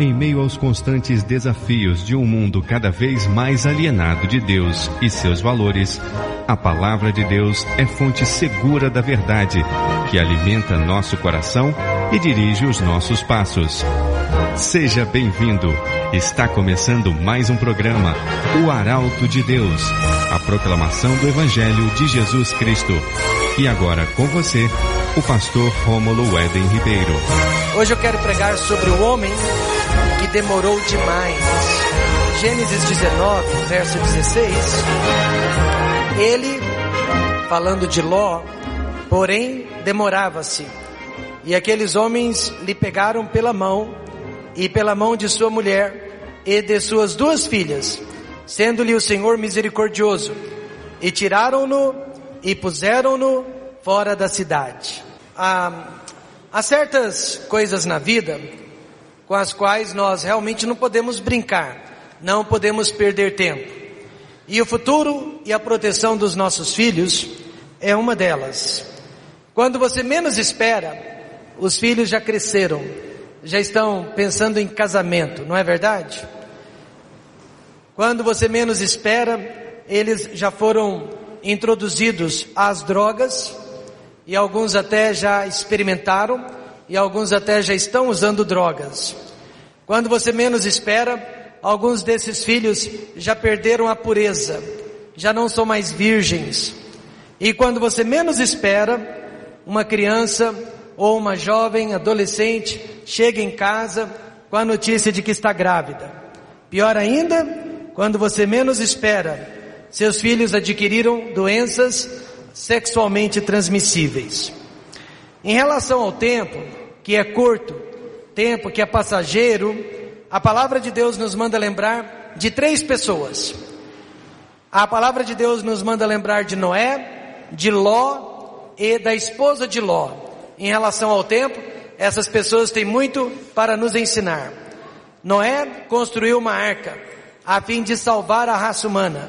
Em meio aos constantes desafios de um mundo cada vez mais alienado de Deus e seus valores, a palavra de Deus é fonte segura da verdade, que alimenta nosso coração e dirige os nossos passos. Seja bem-vindo. Está começando mais um programa, O Arauto de Deus, a proclamação do Evangelho de Jesus Cristo. E agora com você, o pastor Rômulo Éden Ribeiro. Hoje eu quero pregar sobre o homem que demorou demais. Gênesis 19, verso 16. Ele, falando de Ló, porém demorava-se. E aqueles homens lhe pegaram pela mão, e pela mão de sua mulher, e de suas 2 filhas, sendo-lhe o Senhor misericordioso, e tiraram-no, e puseram-no fora da cidade. Há certas coisas na vida com as quais nós realmente não podemos brincar, não podemos perder tempo. E o futuro e a proteção dos nossos filhos é uma delas. Quando você menos espera, os filhos já cresceram, já estão pensando em casamento, não é verdade? Quando você menos espera, eles já foram introduzidos às drogas, e alguns até já experimentaram, e alguns até já estão usando drogas. Quando você menos espera, alguns desses filhos já perderam a pureza, já não são mais virgens. E quando você menos espera, uma criança ou uma jovem adolescente chega em casa com a notícia de que está grávida. Pior ainda, quando você menos espera, seus filhos adquiriram doenças sexualmente transmissíveis. Em relação ao tempo, que é curto, tempo que é passageiro, a palavra de Deus nos manda lembrar de 3 pessoas. A palavra de Deus nos manda lembrar de Noé, de Ló e da esposa de Ló. Em relação ao tempo, essas pessoas têm muito para nos ensinar. Noé construiu uma arca a fim de salvar a raça humana.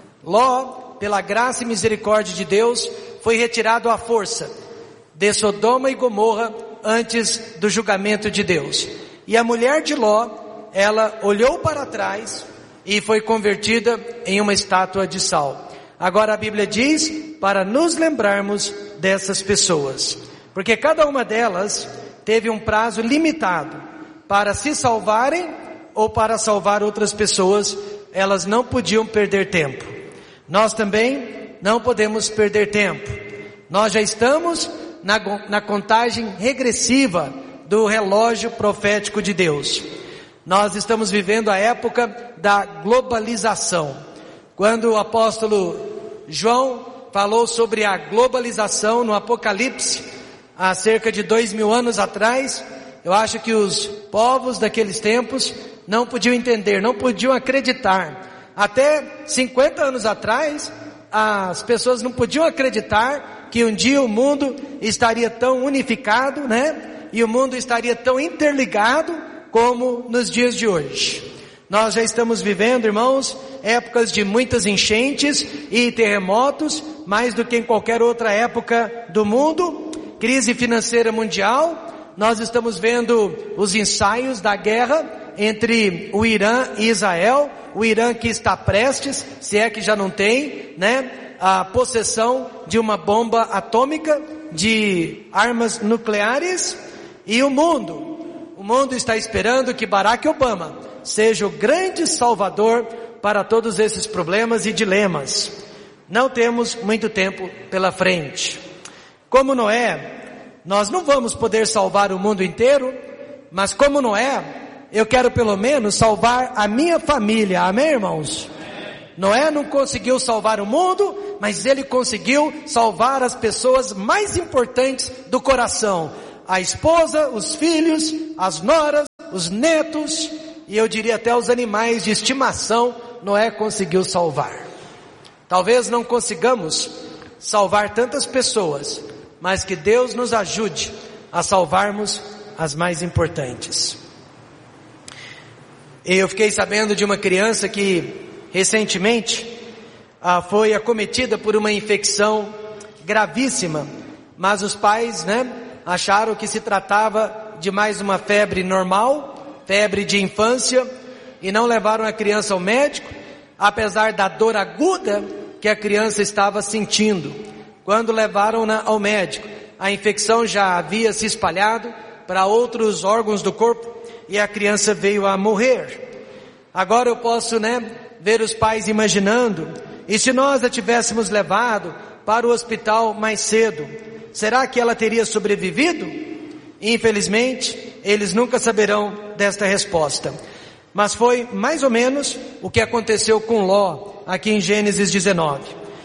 Ló, pela graça e misericórdia de Deus, foi retirado à força de Sodoma e Gomorra antes do julgamento de Deus. E a mulher de Ló, ela olhou para trás e foi convertida em uma estátua de sal. Agora a Bíblia diz para nos lembrarmos dessas pessoas, porque cada uma delas teve um prazo limitado para se salvarem ou para salvar outras pessoas. Elas não podiam perder tempo. Nós também não podemos perder tempo. Nós já estamos na contagem regressiva do relógio profético de Deus. Nós estamos vivendo a época da globalização. Quando o apóstolo João falou sobre a globalização no Apocalipse, há cerca de 2000 anos atrás, eu acho que os povos daqueles tempos não podiam entender, não podiam acreditar. Até 50 anos atrás, as pessoas não podiam acreditar que um dia o mundo estaria tão unificado, e o mundo estaria tão interligado como nos dias de hoje. Nós já estamos vivendo, irmãos, épocas de muitas enchentes e terremotos, mais do que em qualquer outra época do mundo. Crise financeira mundial. Nós estamos vendo os ensaios da guerra entre o Irã e Israel. O Irã que está prestes, se é que já não tem, a possessão de uma bomba atômica, de armas nucleares. E o mundo está esperando que Barack Obama seja o grande salvador para todos esses problemas e dilemas. Não temos muito tempo pela frente. Como Noé, nós não vamos poder salvar o mundo inteiro, mas como Noé, eu quero pelo menos salvar a minha família. Amém, irmãos? Noé não conseguiu salvar o mundo, mas ele conseguiu salvar as pessoas mais importantes do coração. A esposa, os filhos, as noras, os netos, e eu diria até os animais de estimação, Noé conseguiu salvar. Talvez não consigamos salvar tantas pessoas, mas que Deus nos ajude a salvarmos as mais importantes. Eu fiquei sabendo de uma criança que recentemente foi acometida por uma infecção gravíssima, mas os pais, acharam que se tratava de mais uma febre normal, febre de infância e não levaram a criança ao médico, apesar da dor aguda que a criança estava sentindo. Quando levaram-na ao médico, a infecção já havia se espalhado para outros órgãos do corpo e a criança veio a morrer. Agora eu posso, ver os pais imaginando, e se nós a tivéssemos levado para o hospital mais cedo, será que ela teria sobrevivido? Infelizmente, eles nunca saberão desta resposta. Mas foi mais ou menos o que aconteceu com Ló, aqui em Gênesis 19.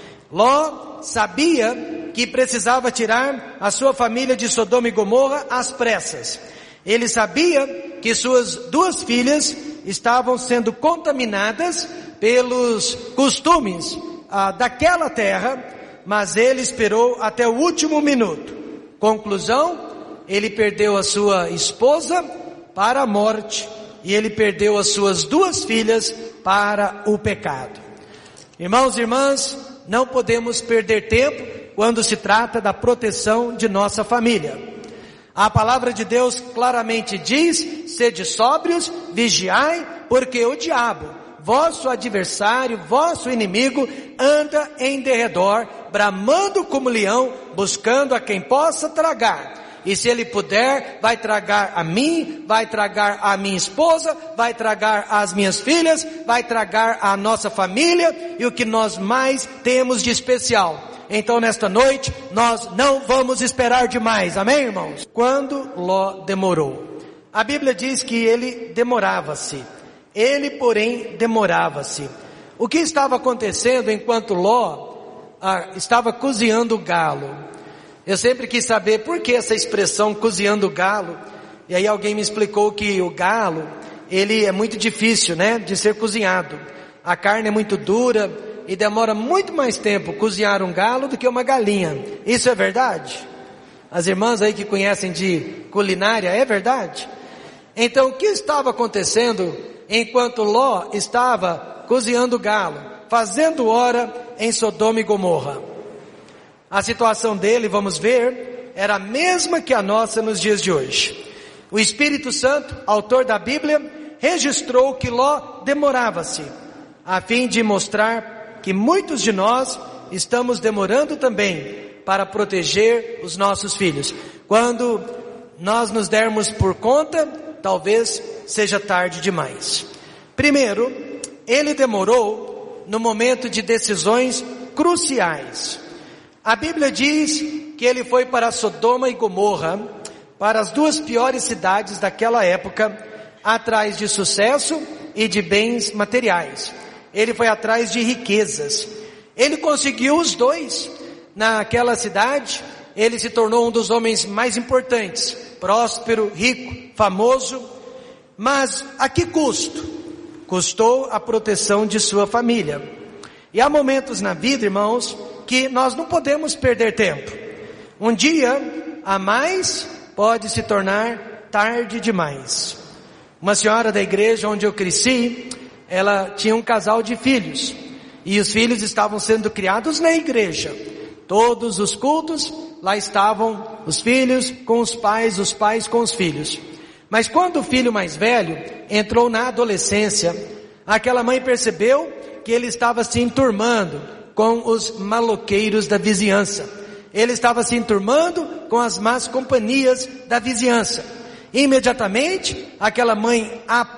Ló sabia que precisava tirar a sua família de Sodoma e Gomorra às pressas. Ele sabia que suas 2 filhas estavam sendo contaminadas pelos costumes daquela terra, mas ele esperou até o último minuto. Conclusão, ele perdeu a sua esposa para a morte e ele perdeu as suas 2 filhas para o pecado. Irmãos e irmãs, não podemos perder tempo quando se trata da proteção de nossa família. A palavra de Deus claramente diz: sede sóbrios, vigiai, porque o diabo, vosso adversário, vosso inimigo, anda em derredor, bramando como leão, buscando a quem possa tragar. E se ele puder, vai tragar a mim, vai tragar a minha esposa, vai tragar as minhas filhas, vai tragar a nossa família e o que nós mais temos de especial. Então nesta noite, nós não vamos esperar demais, amém, irmãos? Quando Ló demorou, a Bíblia diz que ele demorava-se. Ele, porém, demorava-se. O que estava acontecendo enquanto Ló estava cozinhando o galo? Eu sempre quis saber por que essa expressão cozinhando o galo. E aí alguém me explicou que o galo, ele é muito difícil, de ser cozinhado. A carne é muito dura e demora muito mais tempo cozinhar um galo do que uma galinha. Isso é verdade? As irmãs aí que conhecem de culinária, é verdade? Então o que estava acontecendo enquanto Ló estava cozinhando o galo, fazendo hora em Sodoma e Gomorra? A situação dele, vamos ver, era a mesma que a nossa nos dias de hoje. O Espírito Santo, autor da Bíblia, registrou que Ló demorava-se, a fim de mostrar que muitos de nós estamos demorando também para proteger os nossos filhos. Quando nós nos dermos por conta, talvez seja tarde demais. Primeiro, ele demorou no momento de decisões cruciais. A Bíblia diz que ele foi para Sodoma e Gomorra, para as 2 piores cidades daquela época, atrás de sucesso e de bens materiais. Ele foi atrás de riquezas. Ele conseguiu os 2. Naquela cidade, ele se tornou um dos homens mais importantes, próspero, rico, famoso. Mas a que custo? Custou a proteção de sua família. E há momentos na vida, irmãos, que nós não podemos perder tempo. Um dia a mais pode se tornar tarde demais. Uma senhora da igreja onde eu cresci, ela tinha um casal de filhos. E os filhos estavam sendo criados na igreja. Todos os cultos, lá estavam os filhos com os pais com os filhos. Mas quando o filho mais velho entrou na adolescência, aquela mãe percebeu que ele estava se enturmando com os maloqueiros da vizinhança. Ele estava se enturmando com as más companhias da vizinhança. Imediatamente, aquela mãe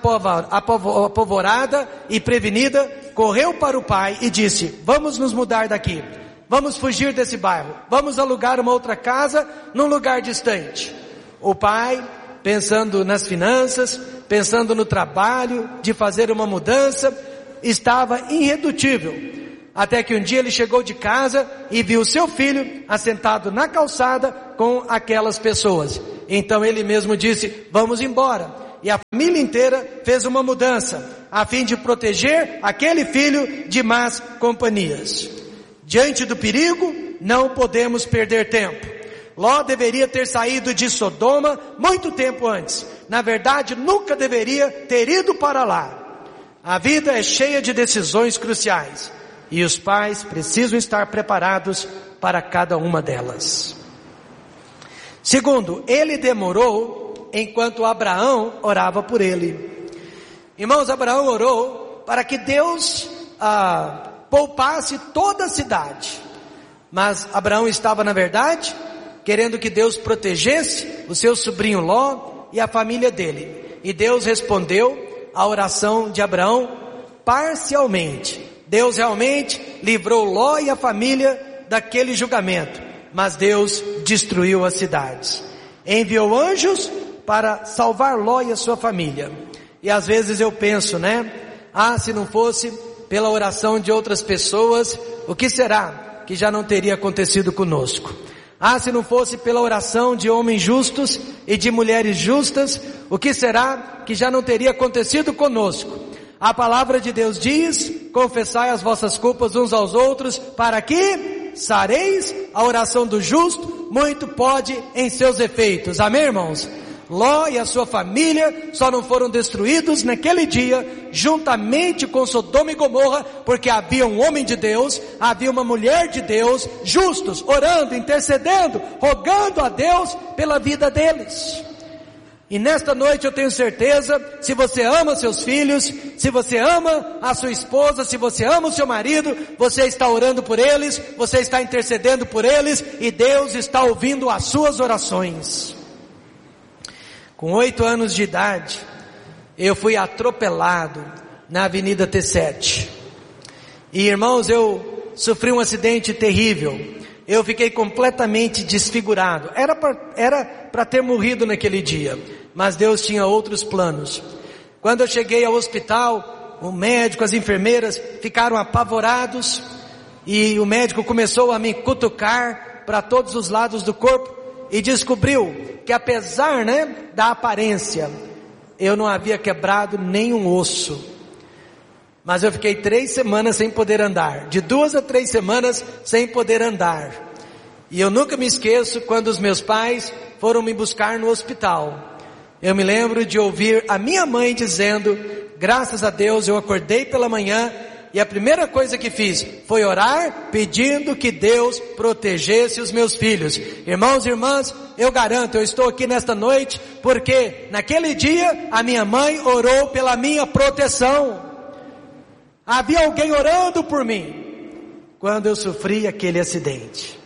apavorada e prevenida, correu para o pai e disse: vamos nos mudar daqui. Vamos fugir desse bairro. Vamos alugar uma outra casa num lugar distante. O pai, pensando nas finanças, pensando no trabalho de fazer uma mudança, estava irredutível. Até que um dia ele chegou de casa e viu seu filho assentado na calçada com aquelas pessoas. Então ele mesmo disse: vamos embora. E a família inteira fez uma mudança, a fim de proteger aquele filho de más companhias. Diante do perigo, não podemos perder tempo. Ló deveria ter saído de Sodoma muito tempo antes. Na verdade, nunca deveria ter ido para lá. A vida é cheia de decisões cruciais. E os pais precisam estar preparados para cada uma delas. Segundo, ele demorou enquanto Abraão orava por ele. Irmãos, Abraão orou para que Deus poupasse toda a cidade. Mas Abraão estava, na verdade, querendo que Deus protegesse o seu sobrinho Ló e a família dele. E Deus respondeu à oração de Abraão parcialmente. Deus realmente livrou Ló e a família daquele julgamento, mas Deus destruiu as cidades. Enviou anjos para salvar Ló e a sua família. E às vezes eu penso, se não fosse pela oração de outras pessoas, o que será que já não teria acontecido conosco? Se não fosse pela oração de homens justos e de mulheres justas, o que será que já não teria acontecido conosco? A palavra de Deus diz: confessai as vossas culpas uns aos outros, para que sareis. A oração do justo muito pode em seus efeitos. Amém, irmãos? Ló e a sua família só não foram destruídos naquele dia, juntamente com Sodoma e Gomorra, porque havia um homem de Deus, havia uma mulher de Deus, justos, orando, intercedendo, rogando a Deus pela vida deles. E nesta noite eu tenho certeza, se você ama seus filhos, se você ama a sua esposa, se você ama o seu marido, você está orando por eles, você está intercedendo por eles, e Deus está ouvindo as suas orações. Com 8 anos de idade, eu fui atropelado na Avenida T7. E irmãos, eu sofri um acidente terrível. Eu fiquei completamente desfigurado. Era para ter morrido naquele dia, mas Deus tinha outros planos. Quando eu cheguei ao hospital, o médico, as enfermeiras ficaram apavorados, e o médico começou a me cutucar para todos os lados do corpo, e descobriu que apesar, da aparência, eu não havia quebrado nenhum osso. Mas eu fiquei 3 semanas sem poder andar, de 2 a 3 semanas sem poder andar. E eu nunca me esqueço quando os meus pais foram me buscar no hospital. Eu me lembro de ouvir a minha mãe dizendo: graças a Deus eu acordei pela manhã, e a primeira coisa que fiz foi orar, pedindo que Deus protegesse os meus filhos. Irmãos e irmãs, eu garanto, eu estou aqui nesta noite, porque naquele dia a minha mãe orou pela minha proteção. Havia alguém orando por mim, quando eu sofri aquele acidente.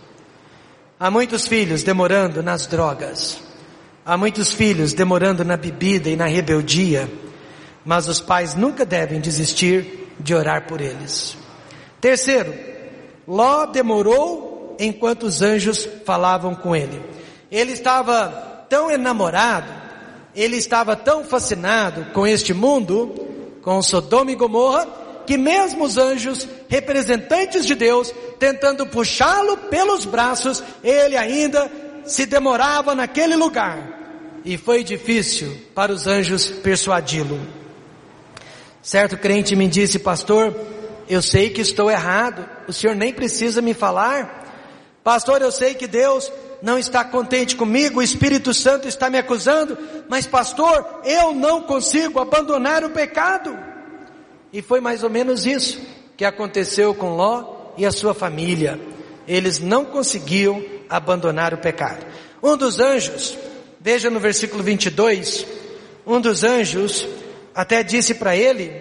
Há muitos filhos demorando nas drogas. Há muitos filhos demorando na bebida e na rebeldia. Mas os pais nunca devem desistir de orar por eles. Terceiro, Ló demorou enquanto os anjos falavam com ele. Ele estava tão enamorado, ele estava tão fascinado com este mundo, com Sodoma e Gomorra, que mesmo os anjos, representantes de Deus, tentando puxá-lo pelos braços, ele ainda se demorava naquele lugar. E foi difícil para os anjos persuadi-lo. Certo crente me disse: pastor, eu sei que estou errado, o senhor nem precisa me falar. Pastor, eu sei que Deus não está contente comigo, o Espírito Santo está me acusando, mas pastor, eu não consigo abandonar o pecado. E foi mais ou menos isso que aconteceu com Ló e a sua família. Eles não conseguiam abandonar o pecado. Um dos anjos, veja no versículo 22, um dos anjos até disse para ele: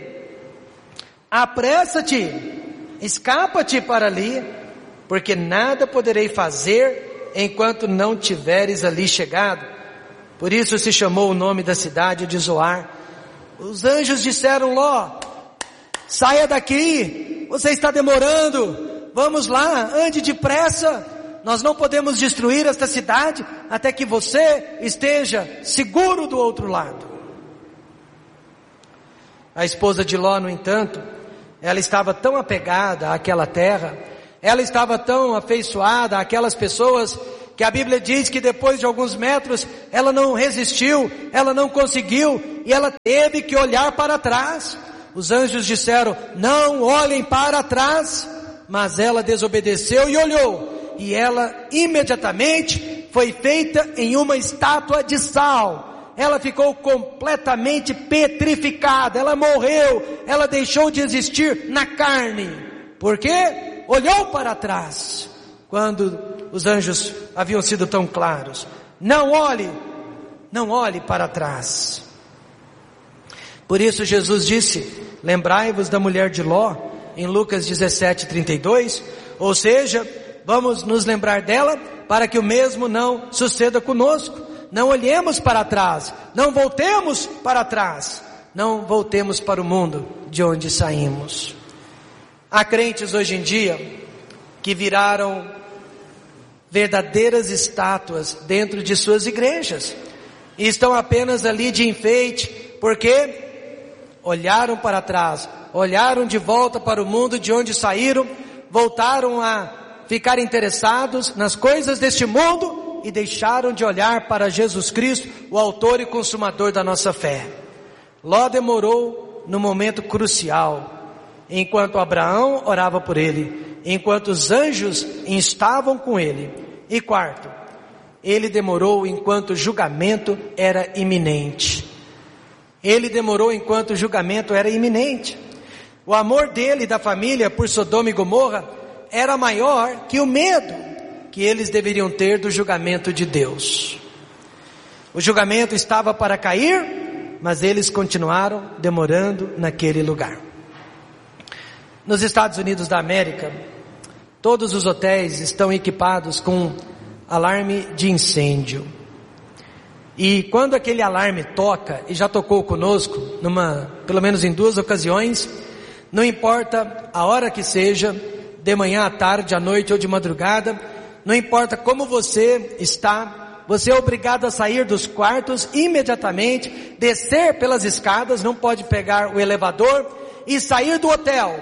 apressa-te, escapa-te para ali, porque nada poderei fazer enquanto não tiveres ali chegado. Por isso se chamou o nome da cidade de Zoar. Os anjos disseram: Ló, saia daqui, você está demorando, vamos lá, ande depressa, nós não podemos destruir esta cidade até que você esteja seguro do outro lado. A esposa de Ló, no entanto, ela estava tão apegada àquela terra, ela estava tão afeiçoada àquelas pessoas, que a Bíblia diz que depois de alguns metros, ela não resistiu, ela não conseguiu, e ela teve que olhar para trás. Os anjos disseram: não olhem para trás, mas ela desobedeceu e olhou, e ela imediatamente foi feita em uma estátua de sal. Ela ficou completamente petrificada, ela morreu, ela deixou de existir na carne. Por quê? Olhou para trás, quando os anjos haviam sido tão claros. Não olhe não olhe para trás. Por isso Jesus disse: lembrai-vos da mulher de Ló, em Lucas 17:32, ou seja, vamos nos lembrar dela para que o mesmo não suceda conosco. Não olhemos para trás, não voltemos para trás, não voltemos para o mundo de onde saímos. Há crentes hoje em dia que viraram verdadeiras estátuas dentro de suas igrejas e estão apenas ali de enfeite, porque olharam para trás, olharam de volta para o mundo de onde saíram, voltaram a ficar interessados nas coisas deste mundo e deixaram de olhar para Jesus Cristo, o autor e consumador da nossa fé. Ló demorou no momento crucial, enquanto Abraão orava por ele, enquanto os anjos estavam com ele. E quarto, ele demorou enquanto o julgamento era iminente. Ele demorou enquanto o julgamento era iminente. O amor dele e da família por Sodoma e Gomorra era maior que o medo que eles deveriam ter do julgamento de Deus. O julgamento estava para cair, mas eles continuaram demorando naquele lugar. Nos Estados Unidos da América, todos os hotéis estão equipados com alarme de incêndio. E quando aquele alarme toca, e já tocou conosco, pelo menos em 2 ocasiões, não importa a hora que seja, de manhã à tarde, à noite ou de madrugada, não importa como você está, você é obrigado a sair dos quartos imediatamente, descer pelas escadas, não pode pegar o elevador e sair do hotel.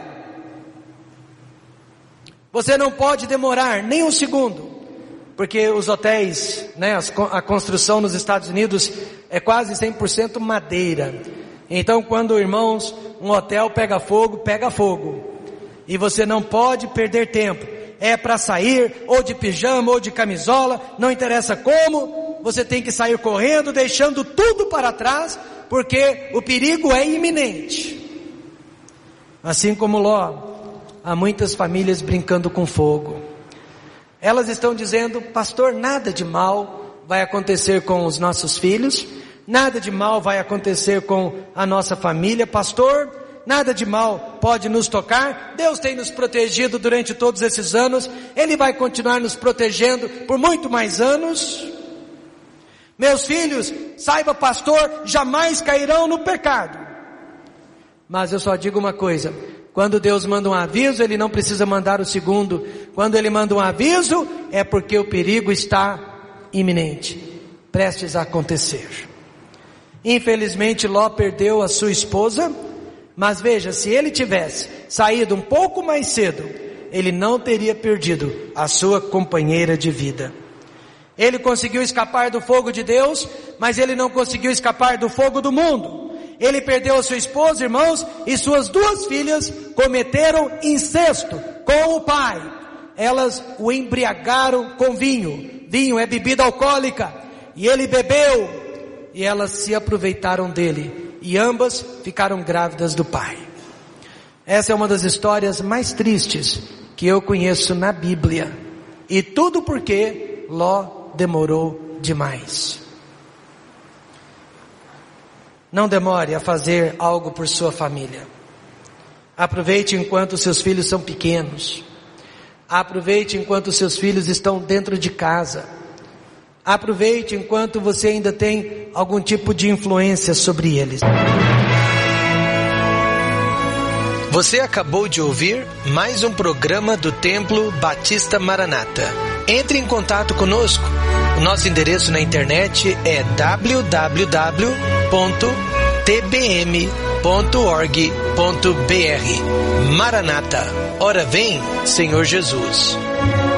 Você não pode demorar nem um segundo, porque os hotéis, a construção nos Estados Unidos é quase 100% madeira. Então quando, irmãos, um hotel pega fogo, e você não pode perder tempo. É para sair, ou de pijama, ou de camisola, não interessa como, você tem que sair correndo, deixando tudo para trás, porque o perigo é iminente. Assim como Ló, há muitas famílias brincando com fogo. Elas estão dizendo: pastor, nada de mal vai acontecer com os nossos filhos, nada de mal vai acontecer com a nossa família, pastor, nada de mal pode nos tocar, Deus tem nos protegido durante todos esses anos, Ele vai continuar nos protegendo por muito mais anos. Meus filhos, saiba, pastor, jamais cairão no pecado. Mas eu só digo uma coisa: quando Deus manda um aviso, Ele não precisa mandar o segundo. Quando Ele manda um aviso, é porque o perigo está iminente, prestes a acontecer. Infelizmente Ló perdeu a sua esposa, mas veja, se ele tivesse saído um pouco mais cedo, ele não teria perdido a sua companheira de vida. Ele conseguiu escapar do fogo de Deus, mas ele não conseguiu escapar do fogo do mundo. Ele perdeu a sua esposa, irmãos, e suas 2 filhas cometeram incesto com o pai. Elas o embriagaram com vinho. Vinho é bebida alcoólica. E ele bebeu. E elas se aproveitaram dele. E ambas ficaram grávidas do pai. Essa é uma das histórias mais tristes que eu conheço na Bíblia. E tudo porque Ló demorou demais. Não demore a fazer algo por sua família. Aproveite enquanto seus filhos são pequenos. Aproveite enquanto seus filhos estão dentro de casa. Aproveite enquanto você ainda tem algum tipo de influência sobre eles. Você acabou de ouvir mais um programa do Templo Batista Maranata. Entre em contato conosco. O nosso endereço na internet é www.tbm.org.br. Maranata, ora vem, Senhor Jesus.